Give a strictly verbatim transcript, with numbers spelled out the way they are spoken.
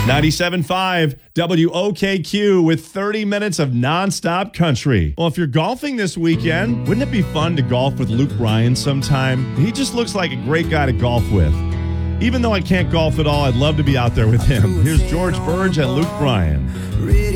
ninety-seven point five W O K Q with thirty minutes of nonstop country. Well, if you're golfing this weekend, wouldn't it be fun to golf with Luke Bryan sometime? He just looks like a great guy to golf with. Even though I can't golf at all, I'd love to be out there with him. Here's George Burge and Luke Bryan.